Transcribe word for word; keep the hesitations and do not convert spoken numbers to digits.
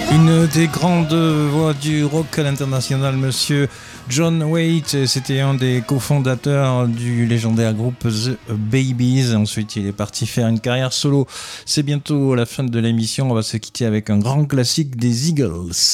Une des grandes voix du rock à l'international, monsieur John Waite, c'était un des cofondateurs du légendaire groupe The Babies. Ensuite, il est parti faire une carrière solo. C'est bientôt la fin de l'émission. On va se quitter avec un grand classique des Eagles.